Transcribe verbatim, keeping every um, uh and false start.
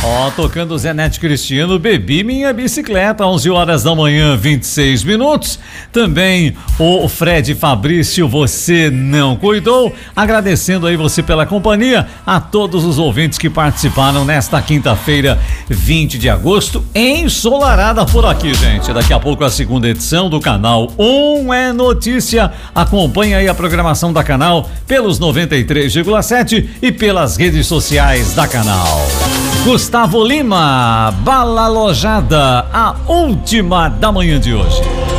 Ó, oh, tocando Zenete Cristiano, bebi minha bicicleta, onze horas da manhã, vinte e seis minutos. Também o Fred Fabrício, você não cuidou. Agradecendo aí você pela companhia, a todos os ouvintes que participaram nesta quinta-feira, vinte de agosto, ensolarada por aqui, gente. Daqui a pouco a segunda edição do Canal um é Notícia. Acompanhe aí a programação da Canal pelos noventa e três vírgula sete e pelas redes sociais da Canal. Gustavo Lima, Bala Lojada, a última da manhã de hoje.